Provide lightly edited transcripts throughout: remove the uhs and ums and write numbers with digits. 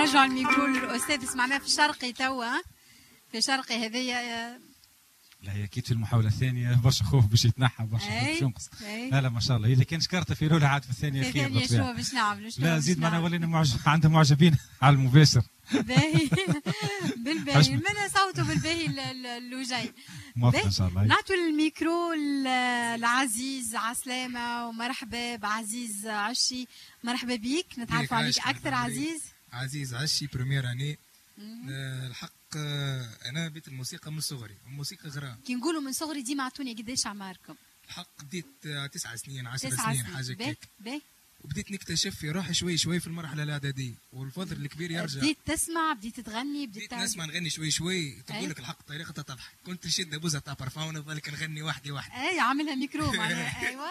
نرجع الميكرو للاستاذ. سمعناه في الشرقي توا، في شرقي هذيا. لا هي اكيد في المحاوله الثانيه برشا خوف باش يتنحى، برشا خوف باش ينقص. لا لا ما شاء الله، اذا كان شكرته في الاولى عاد في الثانيه خير. الثانيه شنو باش نعملوا؟ لا زيد معنا ولينا عندهم معجبين على المباشر. باهي بالباهي من صوته بالباهي اللوجي. موفق ان شاء الله. نعطوا الميكرو العزيز عسلامه ومرحبا بعزيز عشي. مرحبا بيك، نتعرفوا عليك اكثر. عزيز عشي بريمير اني. الحق انا بديت الموسيقى من صغري، الموسيقى غرام. كي نقولوا من صغري ديما اعطوني قداش اعماركم؟ الحق بديت 9 سنين 10 سنين حاجه كيك. وبديت نكتشف في روحي شوي شوي في المرحله الاعداديه، والفضل الكبير يرجع. بديت تسمع، بديت تغني، بديت نسمع نغني شوي شوي. تقول لك الحق طريقتها تضحك. كنت نشد بوزه تاع بارفان ونظل نغني وحدي. اي عاملها ميكرو معناها. ايوه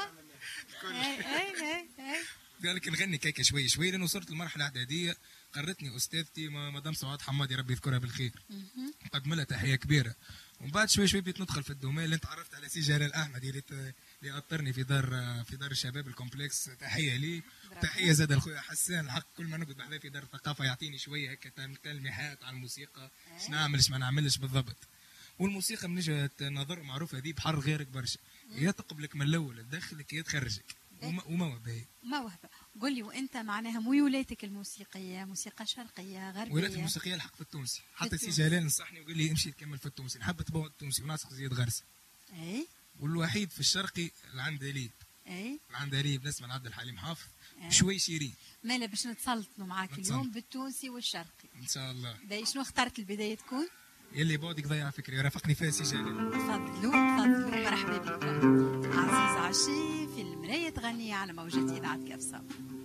اي ذلك نغني كيكه شوي شوي، لانه وصلت للمرحله الاعداديه. قرتني استاذتي مدام سعاد حمادي ربي يذكرها بالخير، قدم لها تحيه كبيره. ومن بعد شوي شوي بديت ندخل في الدومين اللي تعرفت على سي جلال احمد اللي اطرني في دار الشباب الكومبلكس. تحيه لي، تحيه زاد لخويا حسان. الحق كل ما نقعد بحذاه في دار الثقافه يعطيني شويه هكا تلميحات على الموسيقى، اش نعمل اش ما نعملش بالضبط. والموسيقى من وجهه نظر معروفه ذي بحر غيرك برشا، يا تقبلك من الاول تدخلك يا تخرجك. وموهبه قل لي، وانت معناها ميولاتك الموسيقيه موسيقى شرقيه غربيه؟ ولاتي الموسيقيه الحق في التونسي. حتى سي جلال نصحني وقال لي امشي تكمل في التونسي. نحب تبوظ التونسي وناسق زياد غرسي. والوحيد في الشرقي العندليب. العندليب نسمع عبد الحليم حافظ. شوي شيرين. مالا باش نتسلطنوا معاك اليوم بالتونسي والشرقي ان شاء الله. شنو اخترت البدايه تكون؟ يلي بعدك ضيع فكري، رافقني فيها سي جلال. تفضلوا مرحبا بكم. عزيز عشي في المرايه تغني على موجات اذاعه كبسه.